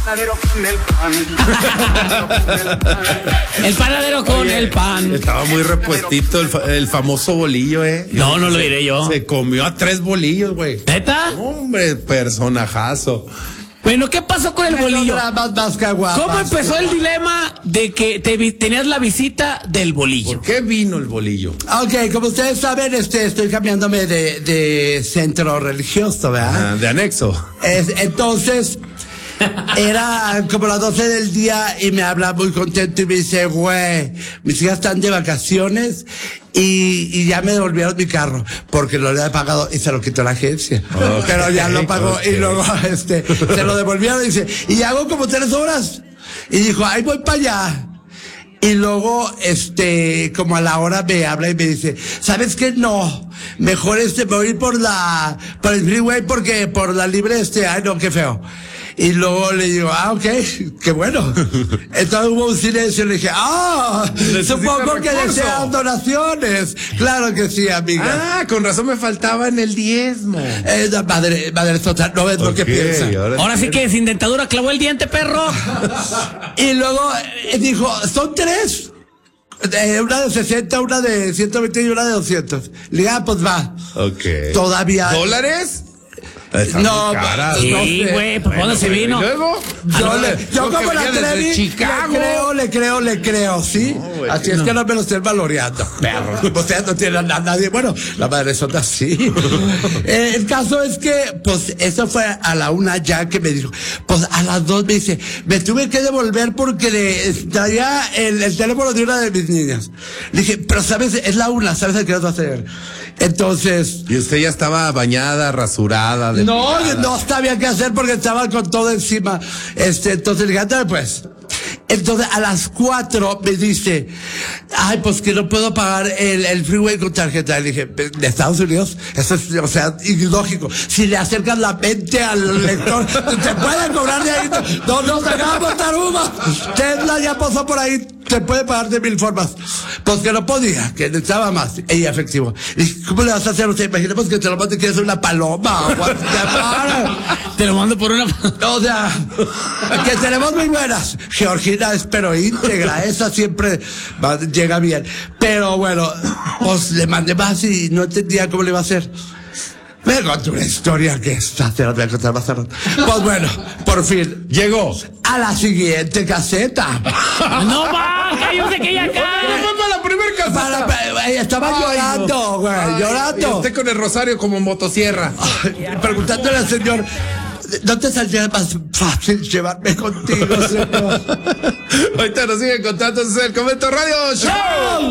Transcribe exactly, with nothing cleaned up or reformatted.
panadero con el pan. El panadero con Oye, el pan. Estaba muy repuestito el, fa- el famoso bolillo, ¿eh? No, no lo diré yo. Se comió a tres bolillos, güey. ¿Neta? Hombre, personajazo. Bueno, ¿qué pasó con el bolillo? Más, más que guapas. ¿Cómo empezó el dilema de que te vi- tenías la visita del bolillo? ¿Por qué vino el bolillo? Ok, como ustedes saben, este, estoy cambiándome de, de centro religioso, ¿verdad? Ah, de anexo. Es- entonces, era como las doce del día y me habla muy contento y me dice, güey, mis hijas están de vacaciones y, y ya me devolvieron mi carro porque lo había pagado y se lo quitó la agencia. Ok, Pero ya lo pagó ok. y luego este, se lo devolvieron y dice, y hago como tres horas. Y dijo, ahí voy para allá. Y luego, este, como a la hora me habla y me dice, ¿sabes qué? No, mejor este, me voy a ir por la, por el freeway porque por la libre este, ay no, qué feo. Y luego le digo, ah, ok, qué bueno. Entonces hubo un silencio y le dije, ah, supongo que recurso. desean donaciones. Claro que sí, amiga. Ah, con razón me faltaba en el diezmo. Eh, madre, madre total, no ves lo que Ok, piensa. ahora- Ahora sí que sin dentadura clavó el diente, perro. Y luego eh, dijo, son tres. Eh, una de sesenta, una de ciento veinte y una de doscientos. Le dije, ah, pues va. Ok. Todavía. ¿Dólares? Están No, muy caras. Sí, no sé. güey, ¿por dónde se ¿Y vino? luego? Yo, Ah, le, yo no, como que la venía desde Trevi, le Chicago. creo, le creo, le creo, ¿sí? No, güey, Así es que no me lo estén valoreando, perro. Ustedes no tienen a nadie. Bueno, la madre sota sí. Eh, el caso es que, pues, eso fue a la una ya que me dijo. Pues a las dos me dice, me tuve que devolver porque le traía el, el teléfono de una de mis niñas. Le dije, pero sabes, es la una, ¿sabes a qué vas a hacer? Entonces, Y usted ya estaba bañada, rasurada. no, depilada. no sabía qué hacer porque estaba con todo encima. Este, entonces le dije, ándale, pues. Entonces a las cuatro me dice, ay, pues que no puedo pagar el, el freeway con tarjeta. Le dije, ¿de Estados Unidos? Eso es, o sea, ilógico. Si le acercas la mente al lector, te pueden cobrar de ahí. No, no, se acaba de botar humo. Tesla ya pasó por ahí. Se puede pagar de mil formas. Pues que no podía, que necesitaba más. Ella efectivo. Y dije, ¿cómo le vas a hacer? O sea, imaginemos que te lo mande que es una paloma. O what- Te lo mando por una. o sea, que tenemos muy buenas. Georgina es pero íntegra, esa siempre va- llega bien. Pero bueno, pues le mandé más y no entendía cómo le iba a hacer. Me contó una historia que esta te la voy a contar más tarde. Pues bueno, por fin, Llegó. a la siguiente caseta. No va, cállate que ya acá. para la primera casa. Para- para- ella estaba Ay, llorando, güey, Y llorando. usted con el rosario como motosierra. Preguntándole al señor, ¿no te saldría más fácil llevarme contigo, señor? Ahorita nos siguen contando en el Comento Radio Show.